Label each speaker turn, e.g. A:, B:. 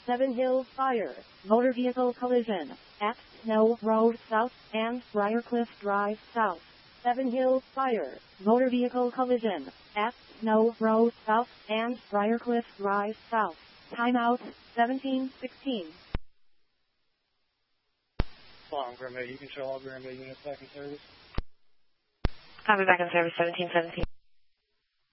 A: Seven Hills Fire, motor vehicle collision, at Snow Road South and Briarcliff Drive South. Seven Hills Fire, motor vehicle collision, at Snow Road South and Briarcliff Drive South. Timeout, 17:16.
B: Green Bay, you control all Green Bay units back in service?
C: Copy, back in service, 1717.